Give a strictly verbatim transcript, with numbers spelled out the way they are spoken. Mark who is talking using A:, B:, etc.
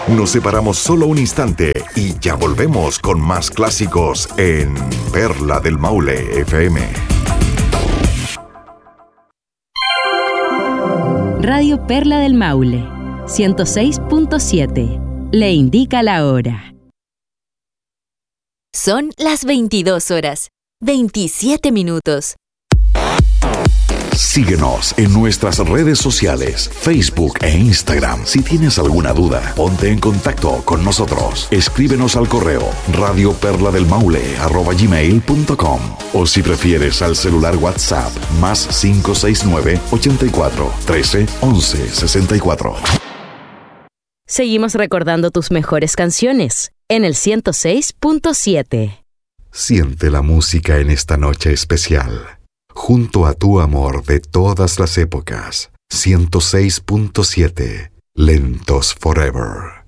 A: Nos separamos solo un instante y ya volvemos con más clásicos en Perla del Maule F M.
B: Radio Perla del Maule, ciento seis punto siete. Le indica la hora.
C: Son las veintidós horas, veintisiete minutos.
A: Síguenos en nuestras redes sociales, Facebook e Instagram. Si tienes alguna duda, ponte en contacto con nosotros. Escríbenos al correo radioperladelmaule arroba gmail punto com o si prefieres al celular WhatsApp más cinco seis nueve, ochenta y cuatro, trece, once, sesenta y cuatro.
B: Seguimos recordando tus mejores canciones en el ciento seis punto siete.
A: Siente la música en esta noche especial. Junto a tu amor de todas las épocas. ciento seis punto siete. Lentos Forever.